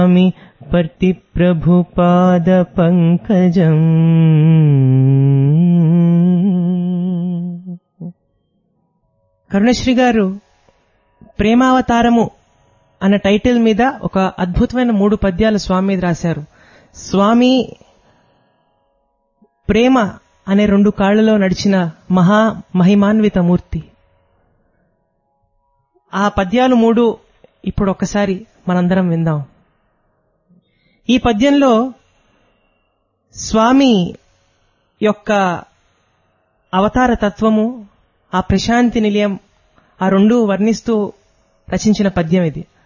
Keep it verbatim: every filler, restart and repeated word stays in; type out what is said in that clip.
స్వామి పర్తి ప్రభుపాద పంకజం. కరుణశ్రీ గారు ప్రేమావతారము అన్న టైటిల్ మీద ఒక అద్భుతమైన మూడు పద్యాలు స్వామి మీద రాశారు. స్వామి ప్రేమ అనే రెండు కాళ్లలో నడిచిన మహా మహిమాన్విత మూర్తి. ఆ పద్యాలు మూడు ఇప్పుడు ఒక్కసారి మనందరం విందాం. ఈ పద్యంలో స్వామి యొక్క అవతార తత్వము, ఆ ప్రశాంతి నిలయం, ఆ రెండు వర్ణిస్తూ రచించిన పద్యం ఇది.